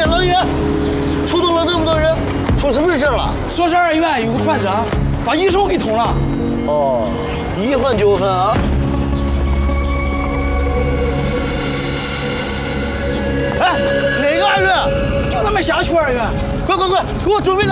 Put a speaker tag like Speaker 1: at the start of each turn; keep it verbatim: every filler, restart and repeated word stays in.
Speaker 1: 姐，老姐，出动了那么多人，出什么事了？
Speaker 2: 说是二医院有个患者把医生给捅了。
Speaker 1: 哦，医患纠纷啊。哎，哪个二院？
Speaker 2: 就咱们辖区二院。
Speaker 1: 快快快，给我准备点